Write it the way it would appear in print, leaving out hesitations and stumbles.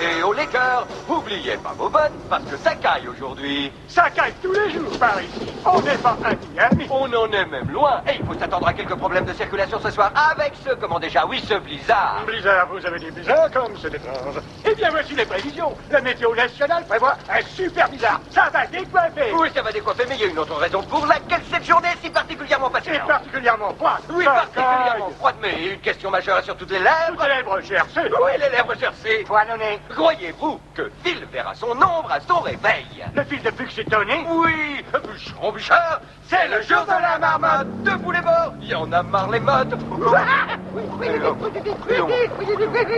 thé au liqueur. Oubliez pas vos bottes, parce que ça caille aujourd'hui. Ça caille tous les jours par ici. On n'est pas à Miami. On en est même loin. Et il faut s'attendre à quelques problèmes de circulation ce soir avec ce, comment déjà, oui, ce blizzard. Blizzard, vous avez dit blizzard comme c'est étrange. Eh bien, voici les prévisions. La météo nationale prévoit un super blizzard. Ça va décoiffer. Oui, ça va décoiffer, mais il y a une autre raison pour laquelle cette journée est si particulièrement C'est passionnante. particulièrement froid. Oui, Ça particulièrement caille. froide, mais une question majeure sur toutes les lèvres. Toutes les lèvres gercées. Oui, les lèvres gercées. Poinonnées. Croyez-vous que Phil verra son ombre à son réveil? Le fil de Puxétoné. Oui, bûcheron, bûcheur, c'est le jour de la marmotte. Debout les morts, il y en a marre les mottes.